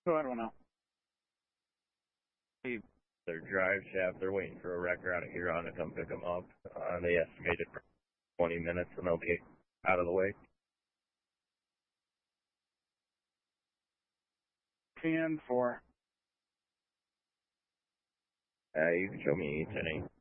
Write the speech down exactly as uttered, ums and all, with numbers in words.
Oh, I don't know. Their drive shaft, they're waiting for a wrecker out of Huron to come pick them up. Uh, they estimated for twenty minutes and they'll be out of the way. ten four. Uh, you can show me ten eight.